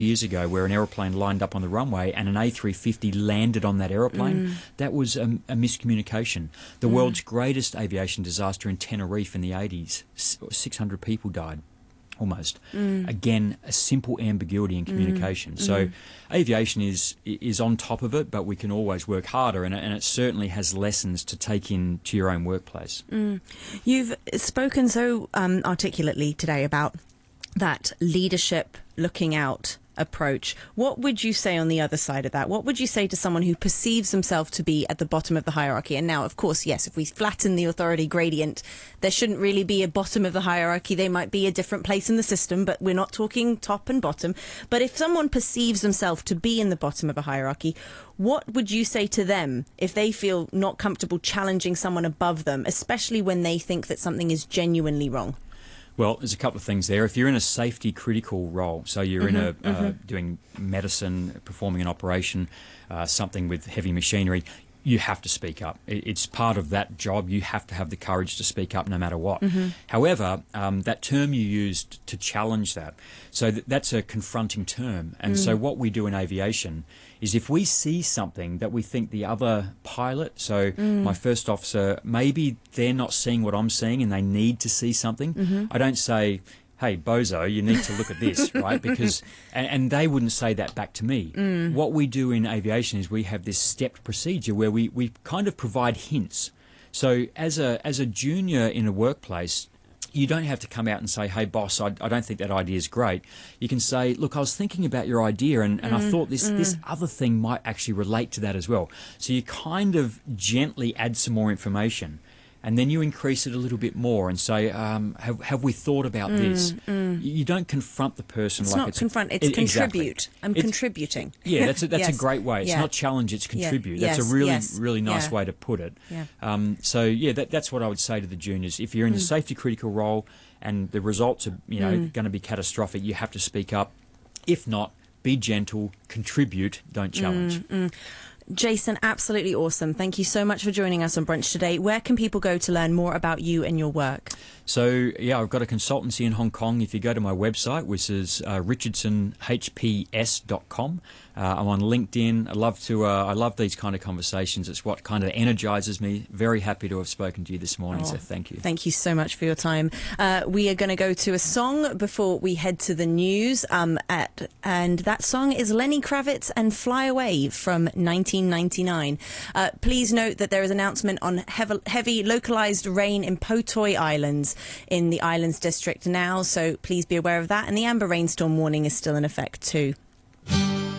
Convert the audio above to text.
years ago where an aeroplane lined up on the runway and an A350 landed on that aeroplane. That was a miscommunication. The world's greatest aviation disaster in Tenerife in the 80s, 600 people died. Almost. Again, a simple ambiguity in communication. So aviation is on top of it, but we can always work harder, and it certainly has lessons to take into your own workplace. You've spoken so articulately today about that leadership, looking out approach. What would you say on the other side of that? What would you say to someone who perceives himself to be at the bottom of the hierarchy? And now, of course, yes, if we flatten the authority gradient, there shouldn't really be a bottom of the hierarchy. They might be a different place in the system, but we're not talking top and bottom. But if someone perceives themselves to be in the bottom of a hierarchy, what would you say to them if they feel not comfortable challenging someone above them, especially when they think that something is genuinely wrong? Well, there's a couple of things there. If you're in a safety critical role, so you're in a doing medicine, performing an operation, something with heavy machinery, you have to speak up. It's part of that job. You have to have the courage to speak up no matter what. However, that term you used to challenge that, so that's a confronting term. And so what we do in aviation is if we see something that we think the other pilot, so my first officer, maybe they're not seeing what I'm seeing and they need to see something, I don't say, hey, bozo, you need to look at this, right? Because, and they wouldn't say that back to me. What we do in aviation is we have this stepped procedure where we kind of provide hints. So as a junior in a workplace, you don't have to come out and say, hey, boss, I don't think that idea is great. You can say, look, I was thinking about your idea and I thought this other thing might actually relate to that as well. So you kind of gently add some more information. And then you increase it a little bit more and say, have we thought about this? You don't confront the person. It's not confront, it's contribute. Exactly. Contributing. Yeah, that's a great way. It's not challenge, it's contribute. That's a really nice way to put it. That's what I would say to the juniors. If you're in a safety critical role and the results are going to be catastrophic, you have to speak up. If not, be gentle, contribute, don't challenge. Jason, absolutely awesome. Thank you so much for joining us on Brunch today. Where can people go to learn more about you and your work? So, I've got a consultancy in Hong Kong. If you go to my website, which is richardsonhps.com, I'm on LinkedIn. I love these kind of conversations. It's what kind of energizes me. Very happy to have spoken to you this morning, so thank you. Thank you so much for your time. We are going to go to a song before we head to the news, and that song is Lenny Kravitz and Fly Away from 1999. Please note that there is an announcement on heavy localized rain in Potoi Islands in the Islands District now, so please be aware of that, and the amber rainstorm warning is still in effect too.